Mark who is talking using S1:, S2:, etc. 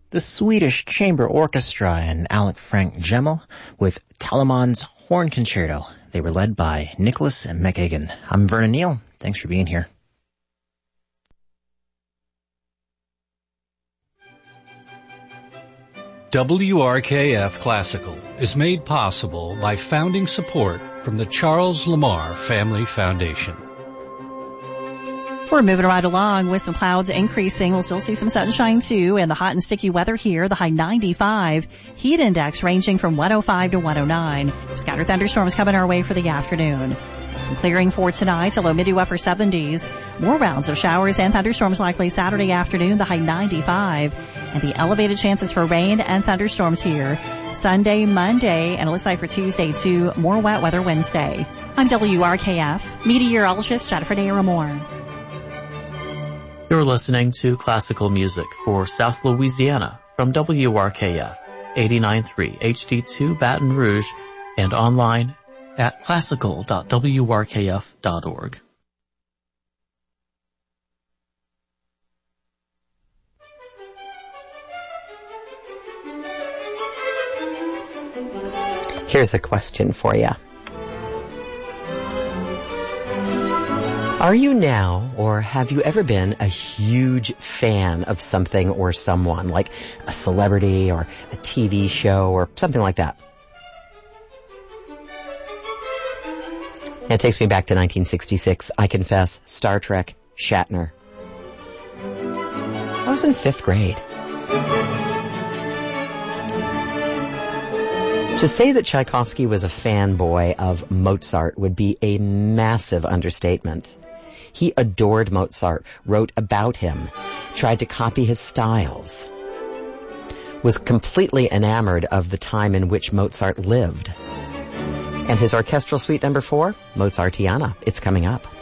S1: the Swedish Chamber Orchestra and Alec Frank Gemmel with Telemann's Horn Concerto. They were led by Nicholas McGagan. I'm Vernon Neal. Thanks for being here.
S2: WRKF Classical is made possible by founding support from the Charles Lamar Family Foundation.
S3: We're moving right along with some clouds increasing. We'll still see some sunshine too, and the hot and sticky weather here, the high 95. Heat index ranging from 105 to 109. Scattered thunderstorms coming our way for the afternoon. Some clearing for tonight, a low mid to upper 70s. More rounds of showers and thunderstorms likely Saturday afternoon, the high 95. And the elevated chances for rain and thunderstorms here Sunday, Monday, and it looks like for Tuesday too, more wet weather Wednesday. I'm WRKF meteorologist Jennifer Daramore.
S4: You're listening to classical music for South Louisiana from WRKF 89.3 HD2 Baton Rouge and online at classical.wrkf.org.
S5: Here's a question for you. Are you now, or have you ever been, a huge fan of something or someone, like a celebrity or a TV show or something like that? It takes me back to 1966. I confess, Star Trek, Shatner. I was in 5th grade. To say that Tchaikovsky was a fanboy of Mozart would be a massive understatement. He adored Mozart, wrote about him, tried to copy his styles, was completely enamored of the time in which Mozart lived. And his orchestral suite number 4, Mozartiana, it's coming up.